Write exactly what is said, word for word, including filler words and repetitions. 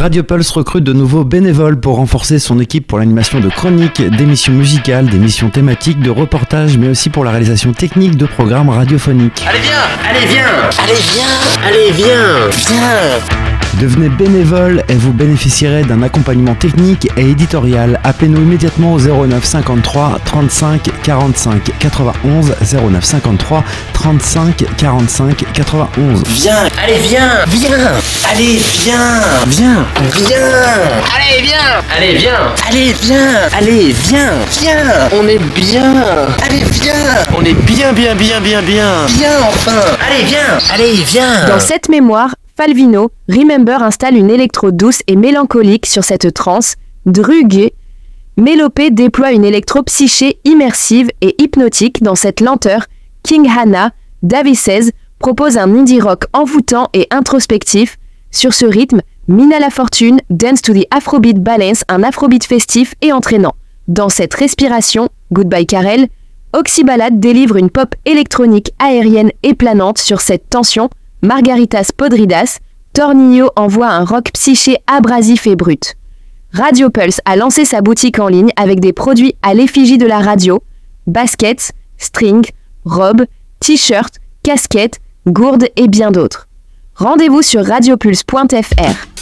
Radio Pulse recrute de nouveaux bénévoles pour renforcer son équipe pour l'animation de chroniques, d'émissions musicales, d'émissions thématiques, de reportages, mais aussi pour la réalisation technique de programmes radiophoniques. Allez viens, allez viens, allez viens, allez viens, viens. Devenez bénévole et vous bénéficierez d'un accompagnement technique et éditorial. Appelez-nous immédiatement au zéro neuf cinquante-trois trente-cinq quarante-cinq quatre-vingt-onze, zéro neuf cinquante-trois trente-cinq quarante-cinq quatre-vingt-onze. Viens, allez viens, viens, allez viens, viens, viens, allez viens, allez viens, allez viens, allez viens, viens, on est bien, allez viens, on est bien, bien, bien, bien, bien, viens enfin, allez viens, allez viens. Dans cette mémoire, Falvino, Remember installe une électro douce et mélancolique sur cette trance, druguée. Mélopée déploie une électro-psyché immersive et hypnotique dans cette lenteur. King Hannah, Davises, propose un indie rock envoûtant et introspectif. Sur ce rythme, Mina Lafortune dance to the Afrobeat balance, un afrobeat festif et entraînant. Dans cette respiration, Goodbye Karel, Oxyballad délivre une pop électronique aérienne et planante sur cette tension. Margaritas Podridas, Tornillo envoie un rock psyché abrasif et brut. Radio Pulse a lancé sa boutique en ligne avec des produits à l'effigie de la radio, baskets, strings, robes, t-shirts, casquettes, gourdes et bien d'autres. Rendez-vous sur radiopulse point f r.